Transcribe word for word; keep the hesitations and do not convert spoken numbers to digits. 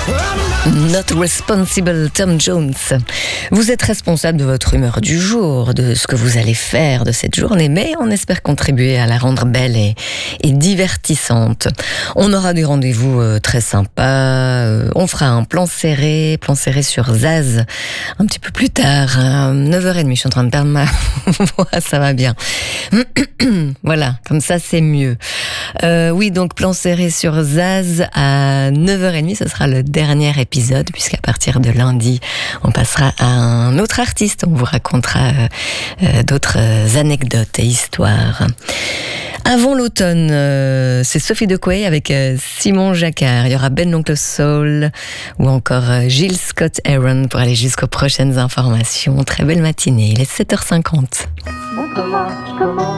Not responsible, Tom Jones. Vous êtes responsable de votre humeur du jour, de ce que vous allez faire de cette journée, mais on espère contribuer à la rendre belle et, et divertissante. On aura des rendez-vous euh, très sympas, euh, on fera un plan serré, plan serré sur Zaz, un petit peu plus tard, hein, neuf heures trente, je suis en train de perdre ma voix, ça va bien. Voilà, comme ça c'est mieux. Euh, oui, donc plan serré sur Zaz à neuf heures trente, ce sera le dernier épisode, puisqu'à partir de lundi, on passera à un autre artiste, on vous racontera euh, euh, d'autres anecdotes et histoires. Avant l'automne, euh, c'est Sophie Dequay avec euh, Simon Jacquard. Il y aura Ben l'Oncle Soul ou encore euh, Gilles Scott Aaron pour aller jusqu'aux prochaines informations. Très belle matinée, il est sept heures cinquante.